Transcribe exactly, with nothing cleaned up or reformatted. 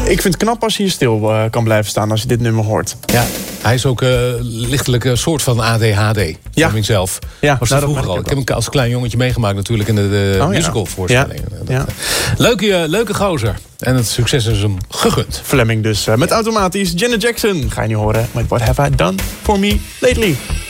Ik vind het knap als je hier stil uh, kan blijven staan als je dit nummer hoort. Ja, hij is ook uh, lichtelijk een soort van A D H D. Ja. Van zelf. Ja, was dat nou, vroeger al. Ik heb hem als klein jongetje meegemaakt natuurlijk in de, de oh, musicalvoorstelling. Ja. Ja. Leuke, leuke gozer. En het succes is hem gegund. Fleming dus. Uh, met automatisch Janet Jackson ga je nu horen met What Have I Done For Me Lately.